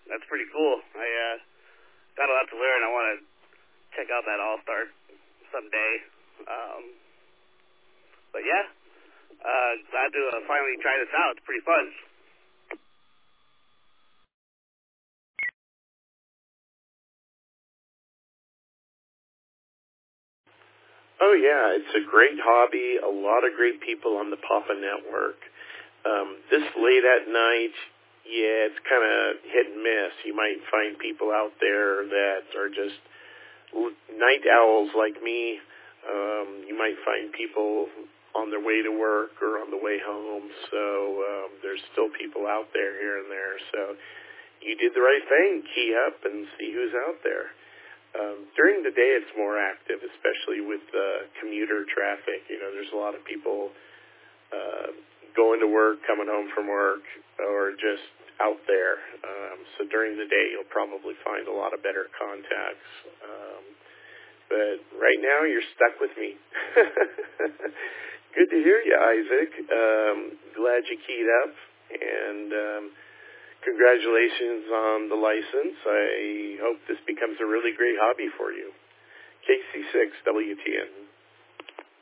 That's pretty cool. I got a lot to learn. I want to check out that All-Star someday. But yeah, glad to finally try this out. It's pretty fun. Oh, yeah, it's a great hobby. A lot of great people on the Papa Network. This late at night, yeah, it's kind of hit and miss. You might find people out there that are just night owls like me. You might find people on their way to work or on the way home. So there's still people out there here and there. So you did the right thing. Key up and see who's out there. During the day, it's more active, especially with commuter traffic. You know, there's a lot of people going to work, coming home from work, or just out there. So during the day, you'll probably find a lot of better contacts. But right now, you're stuck with me. Good to hear you, Isaac. Glad you keyed up, and congratulations on the license. I hope this becomes a really great hobby for you. KC6 WTN.